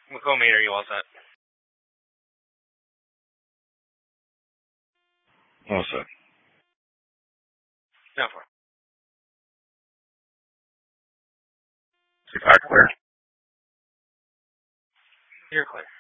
McComie, are you all set? All set. No, for Clear. You're clear.